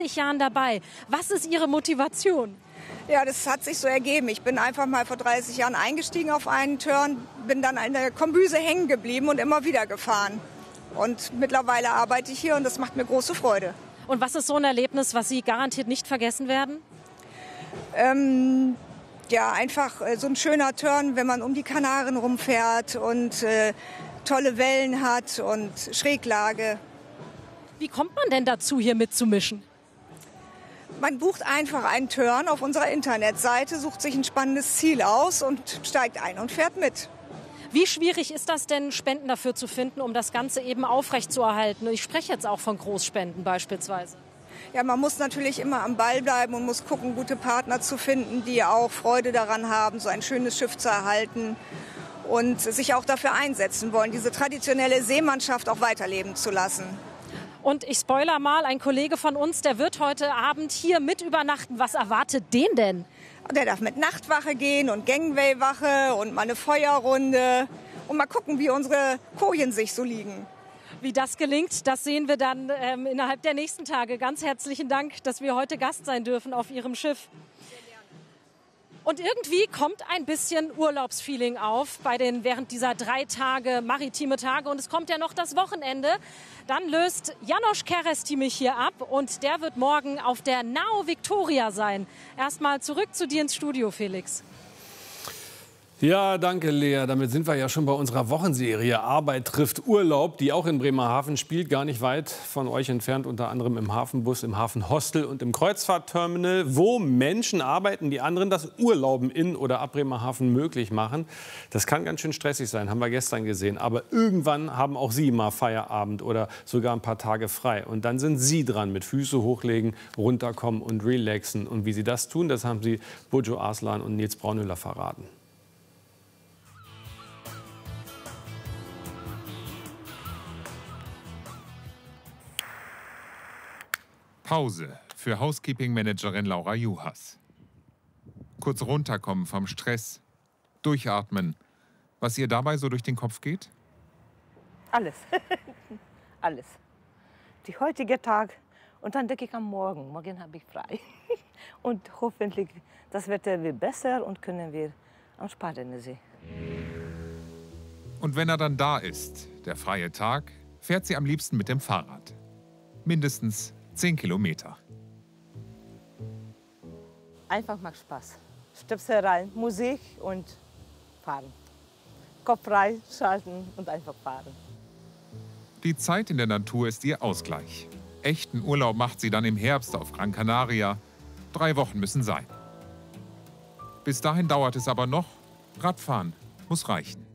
Jahren dabei. Was ist Ihre Motivation? Ja, das hat sich so ergeben. Ich bin einfach mal vor 30 Jahren eingestiegen auf einen Turn, bin dann an der Kombüse hängen geblieben und immer wieder gefahren. Und mittlerweile arbeite ich hier und das macht mir große Freude. Und was ist so ein Erlebnis, was Sie garantiert nicht vergessen werden? Ja, einfach so ein schöner Turn, wenn man um die Kanaren rumfährt und tolle Wellen hat und Schräglage. Wie kommt man denn dazu, hier mitzumischen? Man bucht einfach einen Turn auf unserer Internetseite, sucht sich ein spannendes Ziel aus und steigt ein und fährt mit. Wie schwierig ist das denn, Spenden dafür zu finden, um das Ganze eben aufrechtzuerhalten? Ich spreche jetzt auch von Großspenden beispielsweise. Ja, man muss natürlich immer am Ball bleiben und muss gucken, gute Partner zu finden, die auch Freude daran haben, so ein schönes Schiff zu erhalten und sich auch dafür einsetzen wollen, diese traditionelle Seemannschaft auch weiterleben zu lassen. Und ich spoiler mal, ein Kollege von uns, der wird heute Abend hier mit übernachten. Was erwartet den denn? Der darf mit Nachtwache gehen und Gangway-Wache und mal eine Feuerrunde und mal gucken, wie unsere Kojen sich so liegen. Wie das gelingt, das sehen wir dann innerhalb der nächsten Tage. Ganz herzlichen Dank, dass wir heute Gast sein dürfen auf Ihrem Schiff. Und irgendwie kommt ein bisschen Urlaubsfeeling auf während dieser 3 Tage, maritime Tage. Und es kommt ja noch das Wochenende. Dann löst János Kereszti mich hier ab und der wird morgen auf der Nao Victoria sein. Erstmal zurück zu dir ins Studio, Felix. Ja, danke, Lea. Damit sind wir ja schon bei unserer Wochenserie Arbeit trifft Urlaub, die auch in Bremerhaven spielt, gar nicht weit von euch entfernt, unter anderem im Hafenbus, im Hafenhostel und im Kreuzfahrtterminal, wo Menschen arbeiten, die anderen das Urlauben in oder ab Bremerhaven möglich machen. Das kann ganz schön stressig sein, haben wir gestern gesehen. Aber irgendwann haben auch Sie mal Feierabend oder sogar ein paar Tage frei. Und dann sind Sie dran mit Füße hochlegen, runterkommen und relaxen. Und wie Sie das tun, das haben Sie Burcu Arslan und Nils Braunöller verraten. Pause für Housekeeping-Managerin Laura Juhas. Kurz runterkommen vom Stress, durchatmen. Was ihr dabei so durch den Kopf geht? Alles. Alles. Der heutige Tag und dann denke ich am Morgen. Morgen habe ich frei. Und hoffentlich das Wetter wird besser und können wir am Spadensee. Und wenn er dann da ist, der freie Tag, fährt sie am liebsten mit dem Fahrrad. Mindestens 10 Kilometer. Einfach macht Spaß. Stöpsel rein, Musik und fahren. Kopf frei, schalten und einfach fahren. Die Zeit in der Natur ist ihr Ausgleich. Echten Urlaub macht sie dann im Herbst auf Gran Canaria. 3 Wochen müssen sein. Bis dahin dauert es aber noch. Radfahren muss reichen.